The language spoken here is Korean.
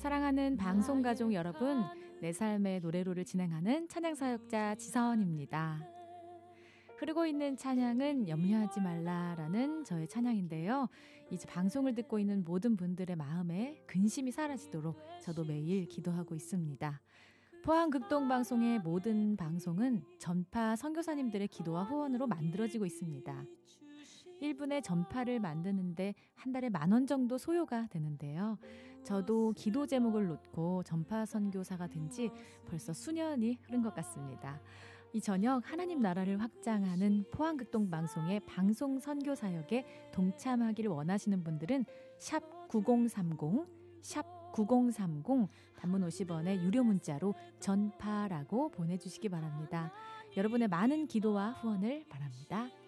사랑하는 방송가족 여러분, 내 삶의 노래로를 진행하는 찬양사역자 지선입니다. 흐르고 있는 찬양은 염려하지 말라라는 저의 찬양인데요. 이제 방송을 듣고 있는 모든 분들의 마음에 근심이 사라지도록 저도 매일 기도하고 있습니다. 포항극동방송의 모든 방송은 전파 선교사님들의 기도와 후원으로 만들어지고 있습니다. 1분의 전파를 만드는데 한 달에 10,000원 정도 소요가 되는데요. 저도 기도 제목을 놓고 전파 선교사가 된 지 벌써 수년이 흐른 것 같습니다. 이 저녁 하나님 나라를 확장하는 포항극동방송의 방송 선교 사역에 동참하기를 원하시는 분들은 샵 9030, 샵 9030 단문 50원의 유료 문자로 전파라고 보내주시기 바랍니다. 여러분의 많은 기도와 후원을 바랍니다.